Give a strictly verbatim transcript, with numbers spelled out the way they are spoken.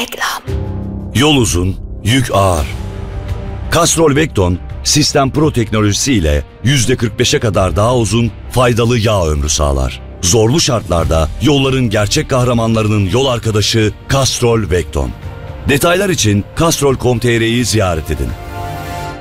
Reklam. Yol uzun, yük ağır. Castrol Vecton, Sistem Pro teknolojisi ile yüzde kırk beşe kadar daha uzun, faydalı yağ ömrü sağlar. Zorlu şartlarda yolların gerçek kahramanlarının yol arkadaşı Castrol Vecton. Detaylar için castrol nokta com nokta tr'yi ziyaret edin.